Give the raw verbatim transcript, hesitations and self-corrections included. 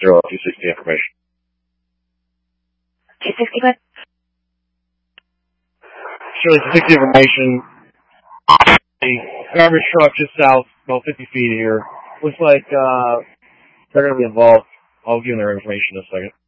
zero two sixty information. two sixty, what? Shirley two sixty information. A garbage truck just south, about fifty feet here. Looks like uh, they're going to be involved. I'll give them their information in a second.